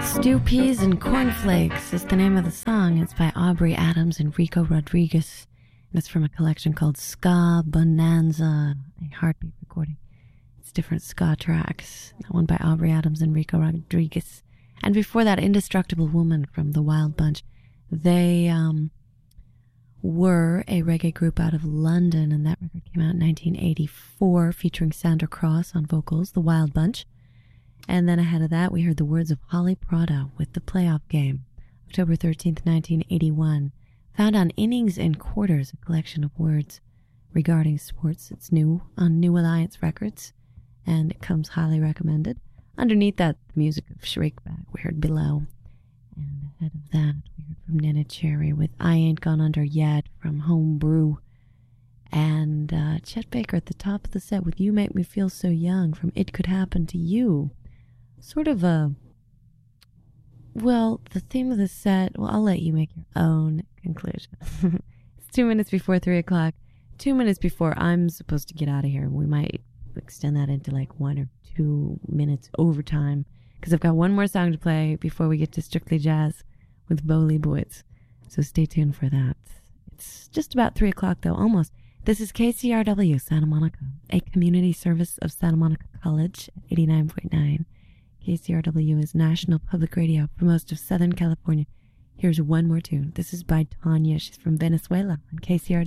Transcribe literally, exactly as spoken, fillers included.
Stew Peas and Cornflakes is the name of the song. It's by Aubrey Adams and Rico Rodriguez. And it's from a collection called Ska Bonanza, a heartbeat recording. It's different ska tracks. That one by Aubrey Adams and Rico Rodriguez. And before that, Indestructible Woman from The Wild Bunch. They um, were a reggae group out of London, and that record came out in nineteen eighty-four, featuring Sandra Cross on vocals, The Wild Bunch. And then ahead of that, we heard the words of Holly Prado with The Playoff Game, October thirteenth, nineteen eighty-one. Found on Innings and Quarters, a collection of words regarding sports. It's new on New Alliance Records, and it comes highly recommended. Underneath that, the music of Shriekback, we heard Below. And ahead of that, we heard from Nena Cherry with I Ain't Gone Under Yet from Homebrew. And uh, Chet Baker at the top of the set with You Make Me Feel So Young from It Could Happen to You. Sort of a, well, the theme of the set, well, I'll let you make your own conclusion. It's two minutes before three o'clock, two minutes before I'm supposed to get out of here. We might extend that into like one or two minutes overtime, because I've got one more song to play before we get to Strictly Jazz with Bo Leibowitz. So stay tuned for that. It's just about three o'clock though, almost. This is K C R W Santa Monica, a community service of Santa Monica College at eighty-nine point nine. K C R W is national public radio for most of Southern California. Here's one more tune. This is by Tanya. She's from Venezuela on K C R W.